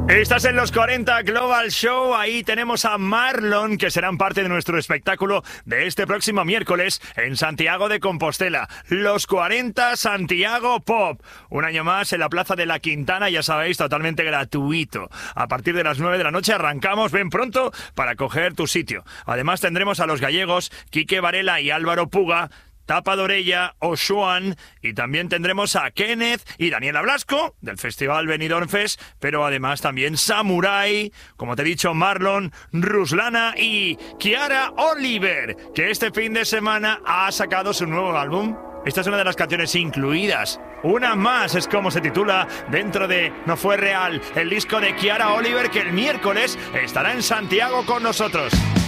Estás en los 40 Global Show, ahí tenemos a Marlon, que serán parte de nuestro espectáculo de este próximo miércoles en Santiago de Compostela. Los 40 Santiago Pop. Un año más en la Plaza de la Quintana, ya sabéis, totalmente gratuito. A partir de las 9 de la noche arrancamos, ven pronto para coger tu sitio. Además tendremos a los gallegos Quique Varela y Álvaro Puga, Tapa Dorella, Oshuan, y también tendremos a Kenneth y Daniela Blasco del Festival Benidorm Fest, pero además también Samurai, como te he dicho, Marlon, Ruslana y Kiara Oliver, que este fin de semana ha sacado su nuevo álbum. Esta es una de las canciones incluidas. Una más es como se titula dentro de No Fue Real, el disco de Kiara Oliver, que el miércoles estará en Santiago con nosotros.